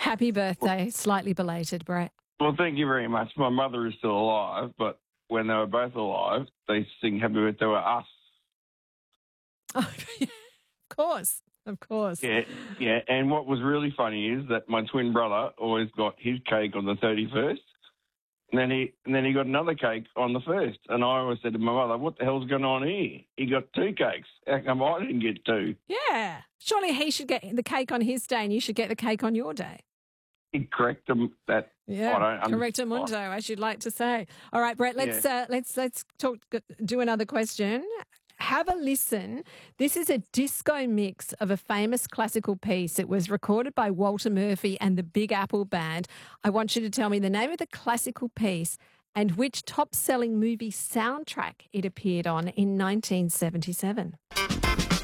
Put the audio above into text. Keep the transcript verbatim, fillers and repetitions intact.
Happy birthday, slightly belated, Brett. Well, thank you very much. My mother is still alive, but when they were both alive, they sing happy birthday to us. Oh, yeah, of course, of course. Yeah, yeah. And what was really funny is that my twin brother always got his cake on the thirty-first, and then he and then he got another cake on the first. And I always said to my mother, "What the hell's going on here? He got two cakes. How come I didn't get two?" Yeah. Surely he should get the cake on his day and you should get the cake on your day. Correct them that. Yeah, I don't correctamundo, as you'd like to say. All right, Brett, let's yeah. uh, let's let's talk. Do another question. Have a listen. This is a disco mix of a famous classical piece. It was recorded by Walter Murphy and the Big Apple Band. I want you to tell me the name of the classical piece and which top-selling movie soundtrack it appeared on in nineteen seventy-seven.